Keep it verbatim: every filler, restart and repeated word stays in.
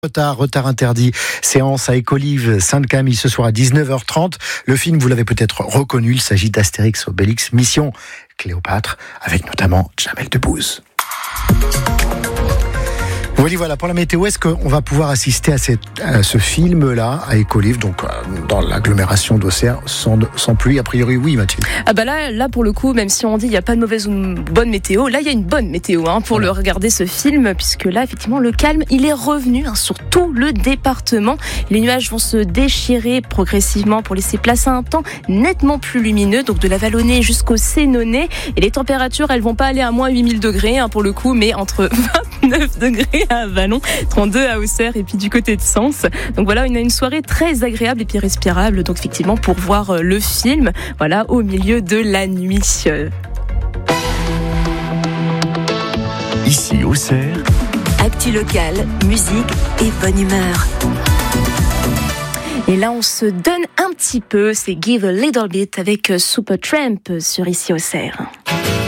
Retard, retard interdit, séance à Écolives, Sainte-Camille ce soir à dix-neuf heures trente. Le film, vous l'avez peut-être reconnu, il s'agit d'Astérix Obélix, Mission Cléopâtre, avec notamment Jamel Debbouze. Voilà, voilà, pour la météo, est-ce qu'on va pouvoir assister à, cette, à ce film-là, à Écolives, donc dans l'agglomération d'Auxerre, sans, sans pluie? A priori, oui, Mathilde. Ah bah là, là, pour le coup, même si on dit il n'y a pas de mauvaise ou de bonne météo, là, il y a une bonne météo hein, pour voilà. le regarder ce film, puisque là, effectivement, le calme, il est revenu hein, sur tout le département. Les nuages vont se déchirer progressivement pour laisser place à un temps nettement plus lumineux, donc de la Vallonnée jusqu'au Sénonais. Et les températures, elles vont pas aller à moins huit mille degrés hein, pour le coup, mais entre vingt-neuf degrés à Vallon, trente-deux à Auxerre et puis du côté de Sens. Donc voilà, on a une soirée très agréable et puis respirable. Donc effectivement pour voir le film, voilà, au milieu de la nuit. Ici Auxerre. Actu locale, musique et bonne humeur. Et là, on se donne un petit peu. C'est Give a Little Bit avec Supertramp sur Ici Auxerre.